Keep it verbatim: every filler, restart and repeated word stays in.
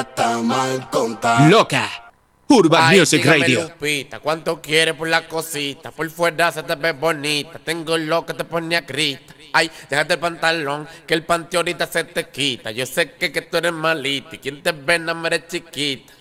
Está mal contar. Loca. Urban Ay, Music dígame, Radio. Lupita, ¿cuánto quieres por la cosita? Por fuera se te ve bonita. Tengo lo que te pone a grita. Ay, déjate el pantalón, que el panty ahorita se te quita. Yo sé que, que tú eres malita y quien te ve no eres chiquita.